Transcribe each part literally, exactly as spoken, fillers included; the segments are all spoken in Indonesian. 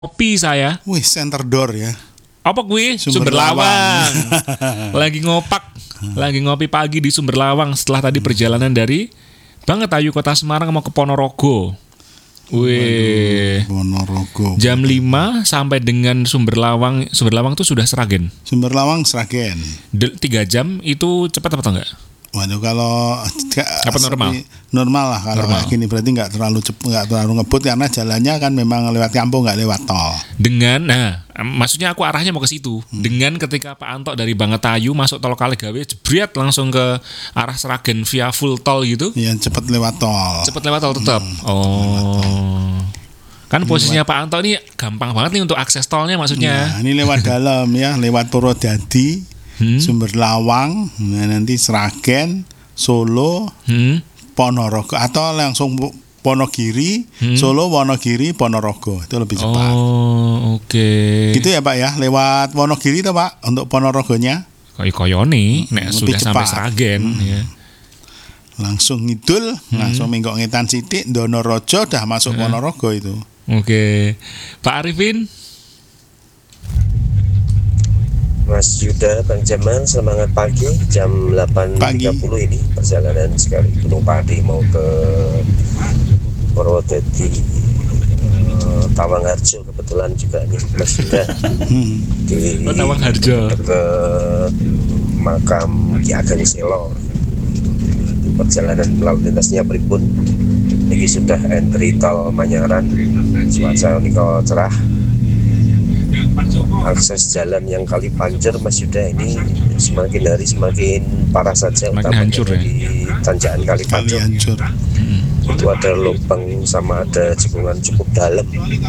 Kopi saya. Wih, center door ya. Apa gue? Sumber Sumber Lawang. Lagi ngopak, lagi ngopi pagi di Sumber Lawang setelah tadi perjalanan dari Bangetayu Kota Semarang mau ke Ponorogo. Wih. Ponorogo. Jam lima sampai dengan Sumber Lawang. Sumber Lawang itu sudah Sragen. Sumber Lawang Sragen. Tiga jam itu cepat apa enggak? Waduh, kalau apa normal? Normal lah kalau normal. kayak gini, berarti nggak terlalu cepat, nggak terlalu ngebut karena jalannya kan memang lewat kampung, nggak lewat tol. Dengan, nah, maksudnya aku arahnya mau ke situ. Hmm. Dengan ketika Pak Anto dari Bangetayu masuk tol Kaligawe, jebriat langsung ke arah Sragen via full tol gitu. Iya, cepat lewat tol. Cepat lewat tol tetap. Hmm. Oh. Kan posisinya Pak Anto ini gampang banget nih untuk akses tolnya maksudnya. Nah, ini lewat dalam ya, lewat Purwodadi, hmm. Sumber Lawang, nah nanti Sragen, Solo, hmm. Ponorogo, atau langsung Ponogiri, hmm. Solo, Wonogiri, Ponorogo, itu lebih cepat. Oh, oke. Okay. Gitu ya Pak ya, lewat Wonogiri tuh Pak untuk Ponorogonya. Koyo-koyo nih, hmm, nek sudah cepat. Sampai Sragen, hmm. ya. Langsung ngidul, hmm. langsung minggok ngetan sitik, Donorojo dah masuk hmm. Ponorogo itu. Oke, okay. Pak Arifin. Mas Yuda, Bang Jamal, semangat pagi. Jam delapan tiga puluh ini perjalanan sekali Gunung Padi mau ke Purwodadi, uh, Tawangharjo kebetulan juga nih Mas Yuda di oh, Tawangharjo ke makam Ki Ageng Selo. Perjalanan lalu lintasnya pripun? Ini sudah entry tol Manyaran, cuaca niko cerah. Akses jalan yang kali panjer Mas Yuda ini semakin hari semakin parah saja, semakin hancur ya? Di tanjakan kali panjer hancur. Hmm. Itu ada lubang sama ada cekungan cukup dalam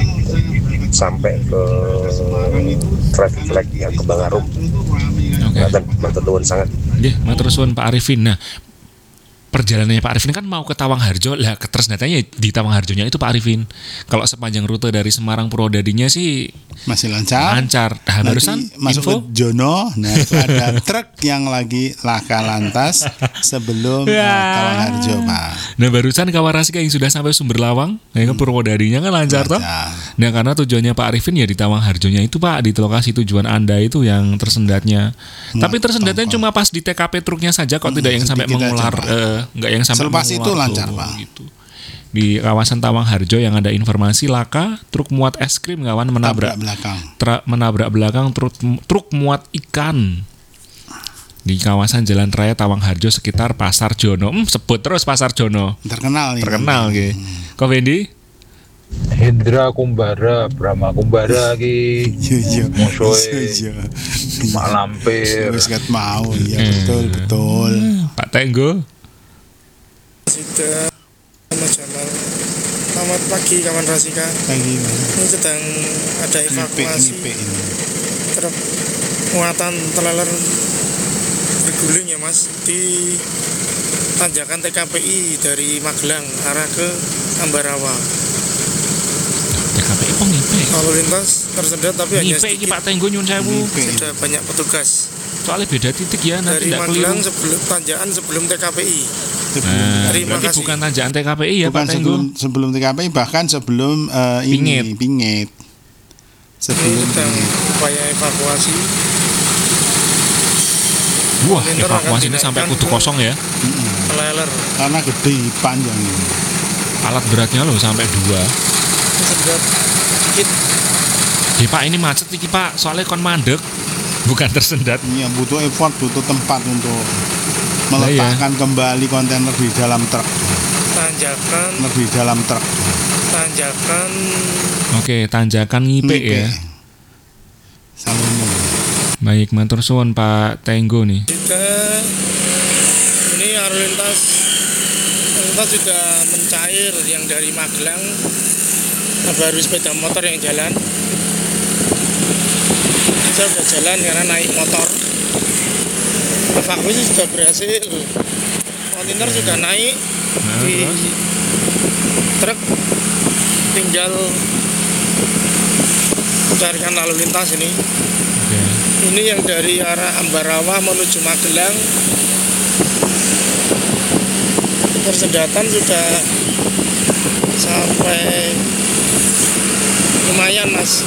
sampai ke traffic light yang ke Bangarum. Oke. Okay. Matur nuwun sangat. Nggih, matur suwun Pak Arifin. Nah, perjalanannya Pak Arifin kan mau ke Tawangharjo lah, terus datanya di Tawangharjonya itu Pak Arifin. Kalau sepanjang rute dari Semarang Purwodadinya sih masih lancar. Lancar. Nah, barusan masuk info? ke Jono, nah itu ada truk yang lagi laka lantas sebelum ya. uh, Tawangharjo Pak. Nah barusan Kawarasika yang sudah sampai Sumber Lawang, nah hmm. Purwodadinya kan lancar, lancar. toh. Nah karena tujuannya Pak Arifin ya di Tawangharjonya itu Pak, di lokasi tujuan Anda itu yang tersendatnya. Muat Tapi tersendatnya tongkol. Cuma pas di T K P truknya saja kok, hmm, tidak yang sampai mengular. Enggak yang sampai selepas itu lancar Pak gitu. Di kawasan Tawangharjo yang ada informasi laka truk muat es krim kawan menabrak belakang tra, menabrak belakang truk truk muat ikan di kawasan Jalan Raya Tawangharjo sekitar Pasar Jono. Hmm, sebut terus Pasar Jono. Terkenal nih. Terkenal gitu. Hmm. Kok Fendi? Hendra Kumbara, Brahma Kumbara ki. Yo yo. Musuhe. Mak lampir. Wis ket mau ya betul betul. Pak Tenggo. Sudah Mas Jamal, selamat pagi kawan Rasika. Pagi. Ini sedang ada evakuasi truk muatan trailer berguling ya Mas di tanjakan T K P I dari Magelang arah ke Ambarawa. T K P I apa ngipe? Lalu lintas tersendat tapi hanya sedikit. Ngipe Pak Tenggo nyun sewu. Sudah banyak petugas. Soalnya beda titik ya, nanti dari Magelang sebelum tanjakan sebelum T K P I. Nah, terima kasih. Bukan tanjakan T K P I ya bukan Pak Tenggo. Sebelum, sebelum T K P I, bahkan sebelum uh, ini Pingit. Sebelum sedang upaya evakuasi. Wah, evakuasinya sampai kutu kosong ya. Trailer. Karena gede panjang ini. Alat beratnya loh sampai dua. Sedot dikit. Ya Pak, ini macet nih Pak, soalnya kon mandek. Bukan tersendat. Iya, butuh effort, butuh tempat untuk meletakkan nah, iya. kembali kontainer di dalam truk. Tanjakan. Lebih dalam truk. Tanjakan. Oke, tanjakan ngipe, ngipe. ya. Salomo. Baik, matur suwun Pak Tenggo nih. Juga ini arus lintas lintas sudah mencair yang dari Magelang, baru sepeda motor yang jalan. Saya sudah jalan karena naik motor. Evakuasi sudah berhasil. Kontainer hmm. sudah naik nah, di terus? Truk. Tinggal mencarikan lalu lintas ini. Okay. Ini yang dari arah Ambarawa menuju Magelang. Persendatan sudah sampai lumayan Mas.